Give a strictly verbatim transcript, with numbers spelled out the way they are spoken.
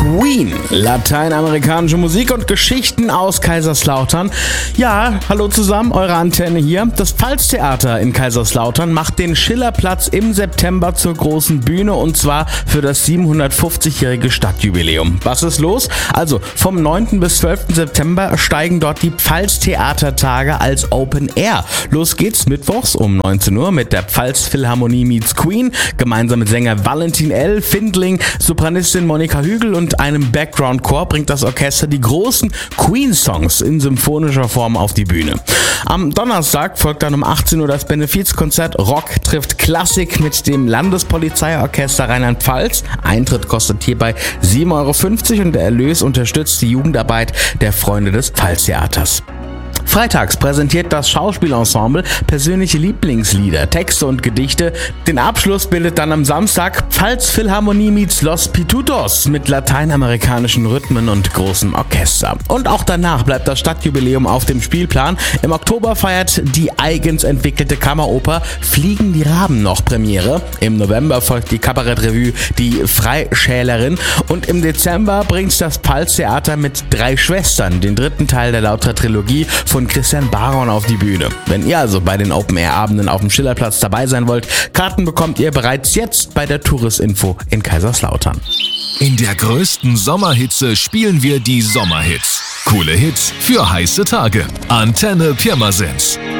Queen, lateinamerikanische Musik und Geschichten aus Kaiserslautern. Ja, hallo zusammen, eure Antenne hier. Das Pfalztheater in Kaiserslautern macht den Schillerplatz im September zur großen Bühne und zwar für das siebenhundertfünfzigjährige Stadtjubiläum. Was ist los? Also vom neunten bis zwölften September steigen dort die Pfalztheatertage als Open Air. Los geht's mittwochs um neunzehn Uhr mit der Pfalzphilharmonie meets Queen, gemeinsam mit Sänger Valentin L., Findling, Sopranistin Monika Hügel und einem Background-Chor bringt das Orchester die großen Queen-Songs in symphonischer Form auf die Bühne. Am Donnerstag folgt dann um achtzehn Uhr das Benefizkonzert Rock trifft Klassik mit dem Landespolizeiorchester Rheinland-Pfalz. Eintritt kostet hierbei sieben Euro fünfzig und der Erlös unterstützt die Jugendarbeit der Freunde des Pfalztheaters. Freitags präsentiert das Schauspielensemble persönliche Lieblingslieder, Texte und Gedichte. Den Abschluss bildet dann am Samstag Pfalzphilharmonie meets Los Pitutos mit lateinamerikanischen Rhythmen und großem Orchester. Und auch danach bleibt das Stadtjubiläum auf dem Spielplan. Im Oktober feiert die eigens entwickelte Kammeroper Fliegen die Raben noch Premiere. Im November folgt die Kabarettrevue Die Freischälerin und im Dezember bringt das Pfalztheater mit Drei Schwestern den dritten Teil der Lautra-Trilogie von Christian Baron auf die Bühne. Wenn ihr also bei den Open-Air-Abenden auf dem Schillerplatz dabei sein wollt, Karten bekommt ihr bereits jetzt bei der Touristinfo in Kaiserslautern. In der größten Sommerhitze spielen wir die Sommerhits. Coole Hits für heiße Tage. Antenne Pirmasens.